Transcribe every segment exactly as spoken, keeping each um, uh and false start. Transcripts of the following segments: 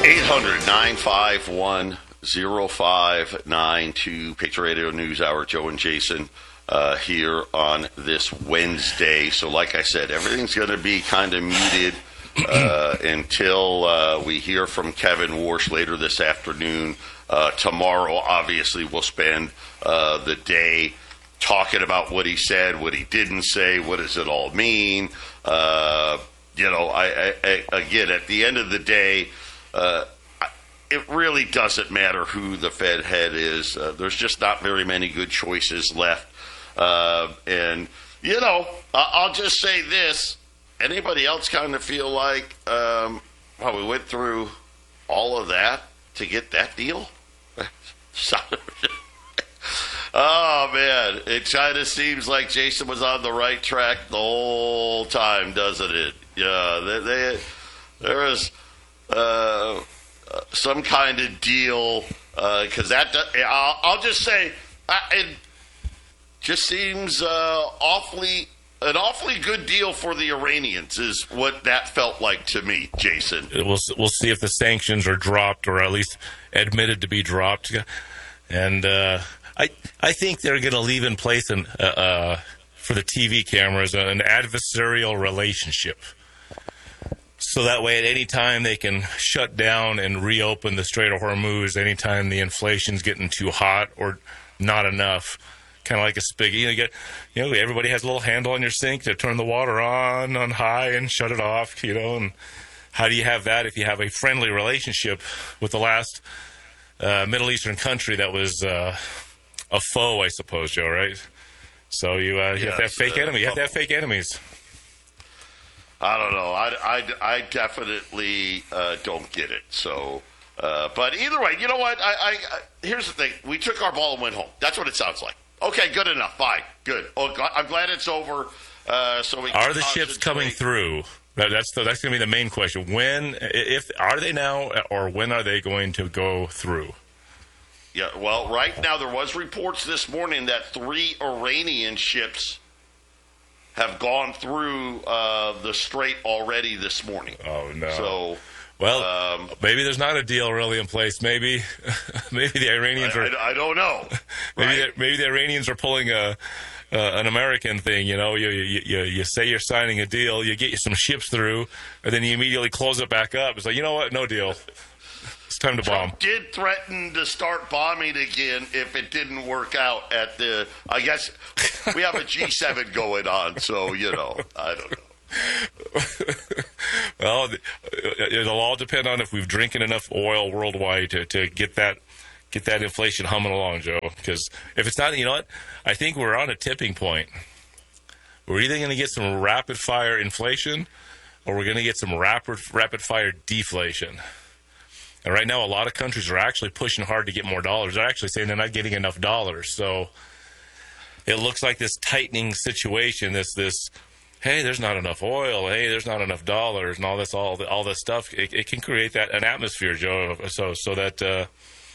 eight hundred, nine five one, oh five nine two, Patriot Radio News Hour. Joe and Jason uh, here on this Wednesday. So like I said, everything's going to be kind of muted uh, until uh, we hear from Kevin Warsh later this afternoon. Uh, tomorrow, obviously, we'll spend uh, the day talking about what he said, what he didn't say, what does it all mean. Uh, you know, I, I, I, again, at the end of the day, uh, it really doesn't matter who the Fed head is. Uh, there's just not very many good choices left. Uh, and, you know, I'll just say this. Anybody else kind of feel like, um, well, we went through all of that to get that deal? Oh, man. It kind of seems like Jason was on the right track the whole time, doesn't it? Yeah, they, they, there was uh, some kind of deal, because uh, that, I'll, I'll just say, uh, it just seems uh, awfully, an awfully good deal for the Iranians is what that felt like to me, Jason. We'll, we'll see if the sanctions are dropped, or at least admitted to be dropped. And uh, I I think they're going to leave in place an, uh, uh, for the T V cameras an adversarial relationship. So that way, at any time, they can shut down and reopen the Strait of Hormuz anytime the inflation's getting too hot or not enough. Kind of like a spigot. You know, you get, you know, everybody has a little handle on your sink to turn the water on on high and shut it off, you know. And how do you have that if you have a friendly relationship with the last uh, Middle Eastern country that was uh, a foe, I suppose, Joe, right? So you, uh, you yes, have to have fake uh, enemies. You have to have fake enemies. I don't know. I, I, I definitely uh, don't get it. So, uh, but either way, you know what? I, I, I here's the thing. We took our ball and went home. That's what it sounds like. Okay, good enough. Bye. Good. Oh, I'm glad it's over. Uh, so we are the ships coming through? That's the, that's going to be the main question. When, if are they now, or when are they going to go through? Yeah. Well, right now there was reports this morning that three Iranian ships have gone through uh, the strait already this morning. Oh no. So. Well, um, maybe there's not a deal really in place. Maybe, maybe the Iranians I, are. I, I don't know. Maybe, right? the, maybe the Iranians are pulling a uh, an American thing. You know, you, you you you say you're signing a deal, you get you some ships through, and then you immediately close it back up. It's like, you know what? No deal. It's time to Trump bomb. Did threaten to start bombing again if it didn't work out at the. I guess we have a G seven going on, so you know, I don't know. Well, it'll all depend on if we've drinking enough oil worldwide to, to get that get that inflation humming along, Joe. Because if it's not, you know what? I think we're on a tipping point. We're either going to get some rapid fire inflation, or we're going to get some rapid rapid fire deflation. And right now, a lot of countries are actually pushing hard to get more dollars. They're actually saying they're not getting enough dollars. So it looks like this tightening situation, this this. Hey, there's not enough oil. Hey, there's not enough dollars, and all this, all the, all this stuff. It, it can create that an atmosphere, Joe. So, so that uh,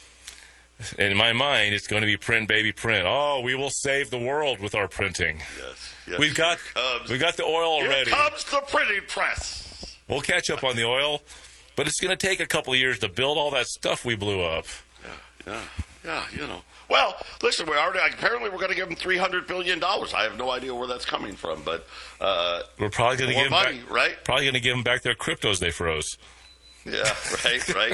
in my mind, it's going to be print, baby, print. Oh, we will save the world with our printing. Yes, yes. We've got, we've got the oil already. Here comes the printing press. We'll catch up on the oil, but it's going to take a couple of years to build all that stuff we blew up. Yeah, yeah, yeah. You know. Well, listen, we already apparently we're going to give them three hundred billion dollars. I have no idea where that's coming from, but uh, we're probably going to give them money, back, right? Probably going to give them back their cryptos they froze. Yeah, right, right.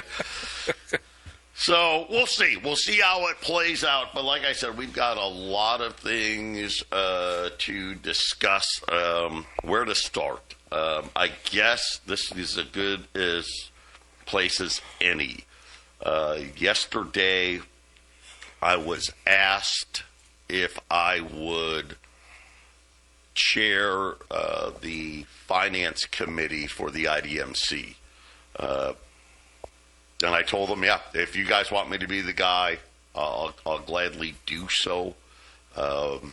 So we'll see. We'll see how it plays out. But like I said, we've got a lot of things uh, to discuss. Um, where to start? Um, I guess this is as good as place as any. Uh, yesterday, I was asked if I would chair uh, the finance committee for the I D M C. Uh, and I told them, yeah, if you guys want me to be the guy, I'll, I'll gladly do so. Um,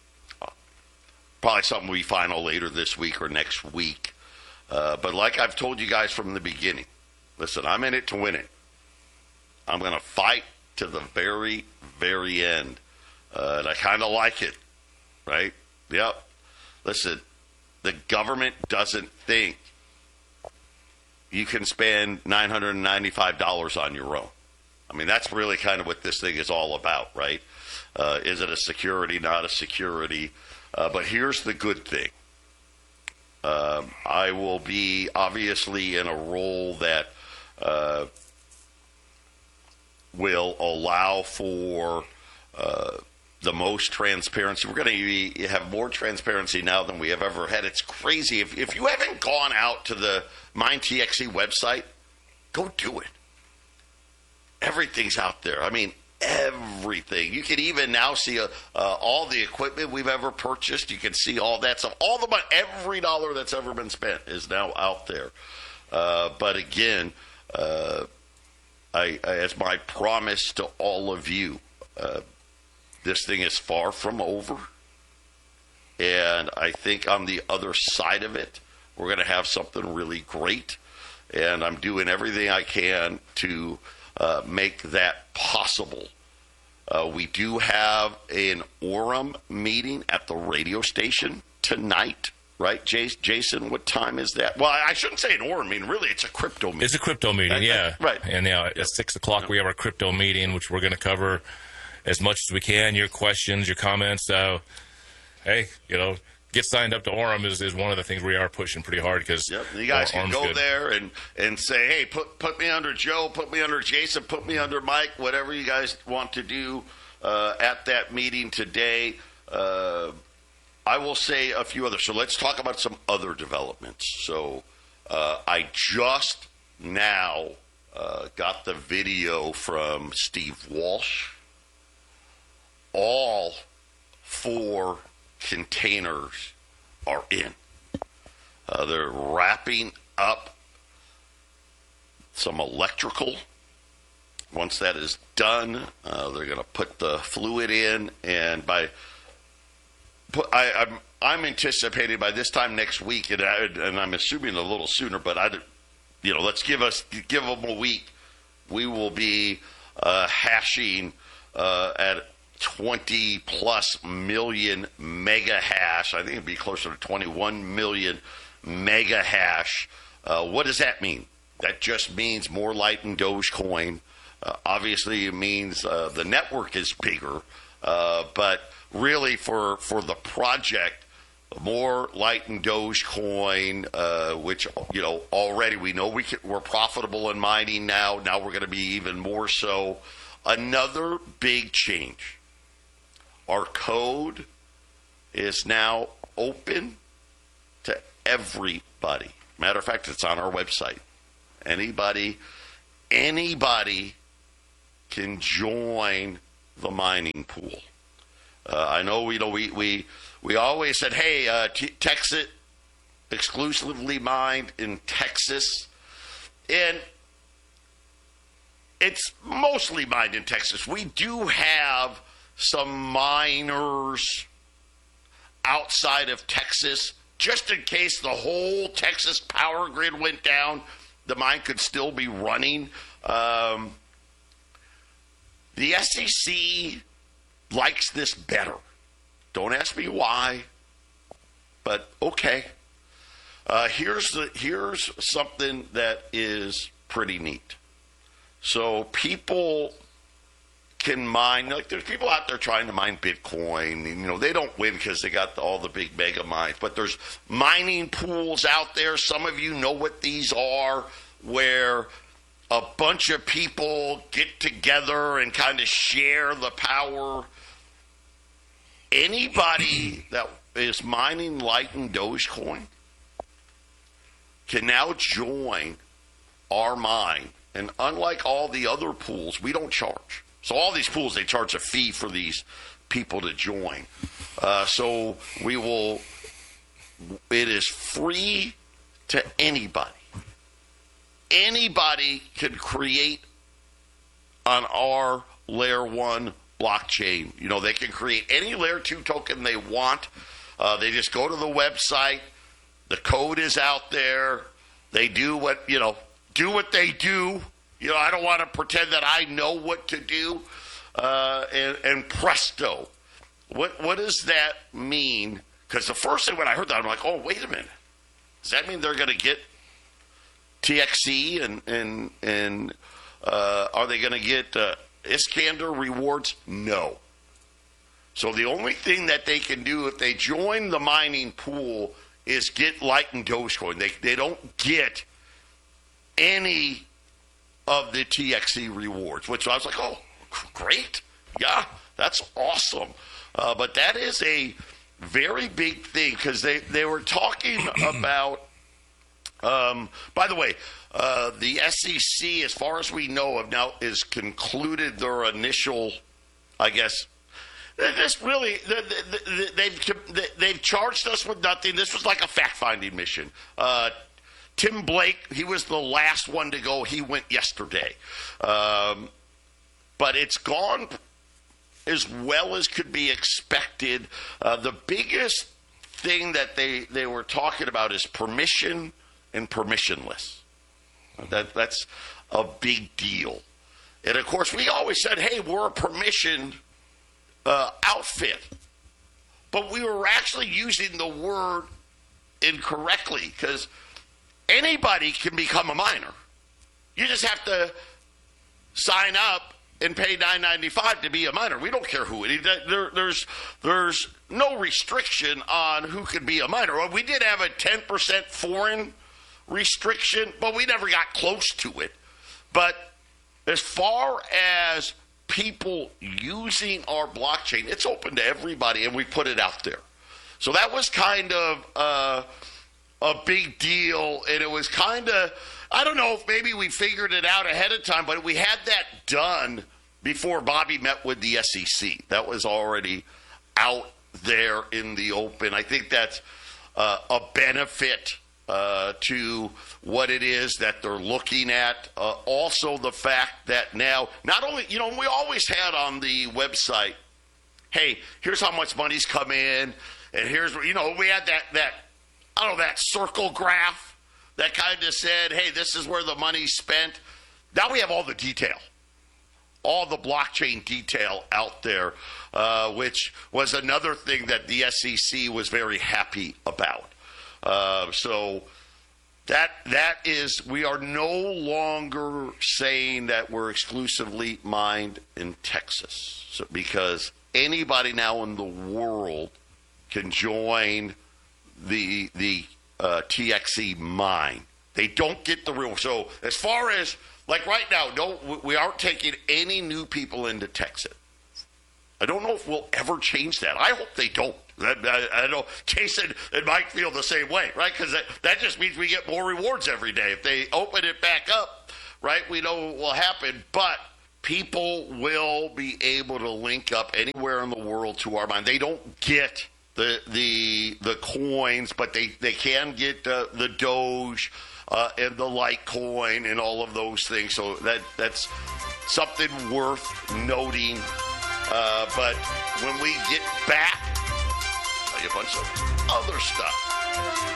probably something we final later this week or next week. Uh, but like I've told you guys from the beginning, listen, I'm in it to win it. I'm going to fight to the very, very end. Uh, and I kind of like it, right? Yep. Listen, the government doesn't think you can spend nine hundred ninety-five dollars on your own. I mean, that's really kind of what this thing is all about, right? Uh, is it a security, not a security? Uh, but here's the good thing. Um, I will be obviously in a role that uh, will allow for uh, the most transparency. We're going to have more transparency now than we have ever had. It's crazy. If, if you haven't gone out to the MindTXE website, go do it. Everything's out there. I mean, everything. You can even now see uh, uh, all the equipment we've ever purchased. You can see all that stuff. All the money, every dollar that's ever been spent is now out there. Uh, but again, uh, I, I, as my promise to all of you, uh, this thing is far from over. And I think on the other side of it, we're going to have something really great. And I'm doing everything I can to Uh, make that possible. Uh, we do have an Orem meeting at the radio station tonight, right, Jason? What time is that? Well, I shouldn't say an Orem meeting. Really, it's a crypto meeting. It's a crypto meeting, I, yeah. I, right. And yeah, at six o'clock we have our crypto meeting, which we're going to cover as much as we can. Your questions, your comments. So, hey, you know, get signed up to Orem is, is one of the things we are pushing pretty hard because yep. You guys can go good. there and, and say, hey, put put me under Joe, put me under Jason, put me under Mike, whatever you guys want to do uh, at that meeting today. Uh, I will say a few others. So let's talk about some other developments. So uh, I just now uh, got the video from Steve Walsh. All four containers are in. Uh, they're wrapping up some electrical. Once that is done, uh, they're going to put the fluid in, and by put, I, I'm I'm anticipating by this time next week, and, I, and I'm assuming a little sooner. But I, you know, let's give us give them a week. We will be uh, hashing uh, at twenty plus million mega hash. I think it'd be closer to twenty-one million mega hash. Uh, what does that mean? That just means more light in Dogecoin. Uh, obviously, it means uh, the network is bigger. Uh, but really, for for the project, more light in Dogecoin, uh, which you know already we know we can, we're profitable in mining now. Now we're going to be even more so. Another big change. Our code is now open to everybody. Matter of fact, it's on our website. Anybody, anybody can join the mining pool. Uh, I know, you know, we we we always said, hey, uh, t- Texas exclusively mined in Texas, and it's mostly mined in Texas. We do have some miners outside of Texas, just in case the whole Texas power grid went down, the mine could still be running. Um, the S E C likes this better. Don't ask me why, but okay. Uh, here's the here's something that is pretty neat. So people can mine, like there's people out there trying to mine Bitcoin, and, you know, they don't win because they got the, all the big mega mines, but there's mining pools out there. Some of you know what these are, where a bunch of people get together and kind of share the power. Anybody that is mining Light and Dogecoin can now join our mine, and unlike all the other pools, we don't charge. So all these pools, they charge a fee for these people to join. Uh, so we will, it is free to anybody. Anybody can create on our Layer one blockchain. You know, they can create any Layer two token they want. Uh, they just go to the website. The code is out there. They do what, you know, do what they do. You know, I don't want to pretend that I know what to do. Uh, and, and presto. What what does that mean? Because the first thing when I heard that, I'm like, oh, wait a minute. Does that mean they're going to get T X C and and and uh, are they going to get uh, Iskander rewards? No. So the only thing that they can do if they join the mining pool is get Lite and Dogecoin. They they don't get any of the T X C rewards, which I was like, oh, great. Yeah, that's awesome. Uh, but that is a very big thing because they, they were talking about, um, by the way, uh, the S E C, as far as we know, have now is concluded their initial, I guess, this really, they've, they've charged us with nothing. This was like a fact-finding mission. Uh, Tim Blake, he was the last one to go. He went yesterday. Um, but it's gone as well as could be expected. Uh, the biggest thing that they, they were talking about is permission and permissionless. That That's a big deal. And, of course, we always said, hey, we're a permissioned uh, outfit. But we were actually using the word incorrectly because anybody can become a miner. You just have to sign up and pay nine ninety-five to be a miner. We don't care who it is. There, there's, there's no restriction on who can be a miner. Well, we did have a ten percent foreign restriction, but we never got close to it. But as far as people using our blockchain, it's open to everybody, and we put it out there. So that was kind of uh, a big deal, and it was kind of, I don't know if maybe we figured it out ahead of time, but we had that done before Bobby met with the S E C. That was already out there in the open. I think that's uh, a benefit uh, to what it is that they're looking at. Uh, also, the fact that now, not only, you know, we always had on the website, hey, here's how much money's come in, and here's, you know, we had that, that I don't know, that circle graph that kind of said, hey, this is where the money's spent. Now we have all the detail, all the blockchain detail out there, uh, which was another thing that the S E C was very happy about. Uh, so that that is, we are no longer saying that we're exclusively mined in Texas, so, because anybody now in the world can join the the uh, T X C mine. They don't get the real. So as far as, like right now, no, we aren't taking any new people into Texas. I don't know if we'll ever change that. I hope they don't. I, I, I know Jason and Mike feel the same way, right? Because that, that just means we get more rewards every day. If they open it back up, right, we know what will happen. But people will be able to link up anywhere in the world to our mine. They don't get the the the coins, but they, they can get uh, the Doge uh, and the Litecoin and all of those things. So that that's something worth noting. Uh, but when we get back, a bunch of other stuff.